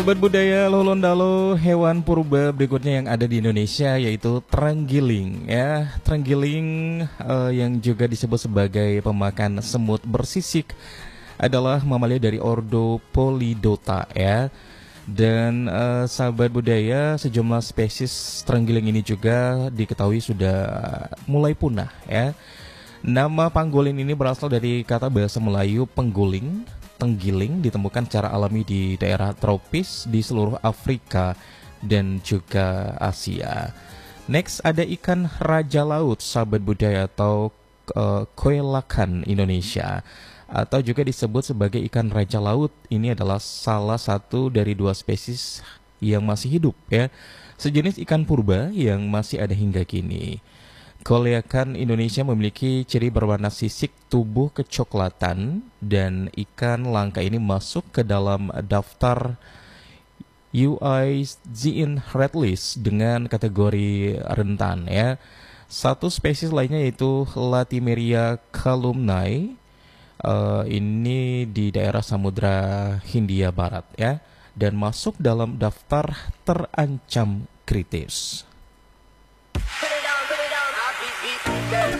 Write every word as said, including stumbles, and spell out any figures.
Sobat budaya Lolondalo, hewan purba berikutnya yang ada di Indonesia yaitu terenggiling ya. Terenggiling eh, yang juga disebut sebagai pemakan semut bersisik adalah mamalia dari ordo Polydota ya. Dan eh, sahabat budaya, sejumlah spesies terenggiling ini juga diketahui sudah mulai punah ya. Nama panggoling ini berasal dari kata bahasa Melayu pengguling. Tenggiling ditemukan secara alami di daerah tropis di seluruh Afrika dan juga Asia. Next ada ikan raja laut, sahabat budaya, atau uh, koelakan Indonesia, atau juga disebut sebagai ikan raja laut. Ini adalah salah satu dari dua spesies yang masih hidup ya, sejenis ikan purba yang masih ada hingga kini. Koelakan Indonesia memiliki ciri berwarna sisik tubuh kecoklatan, dan ikan langka ini masuk ke dalam daftar U I Z N Red List dengan kategori rentan ya. Satu spesies lainnya yaitu Latimeria calumnae, uh, ini di daerah Samudra Hindia Barat ya, dan masuk dalam daftar terancam kritis.